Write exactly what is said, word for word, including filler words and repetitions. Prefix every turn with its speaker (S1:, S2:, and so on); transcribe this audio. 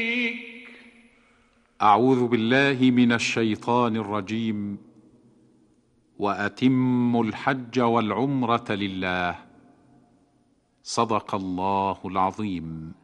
S1: أعوذ بالله من الشيطان الرجيم. وأتموا الحج والعمرة لله. صدق الله العظيم.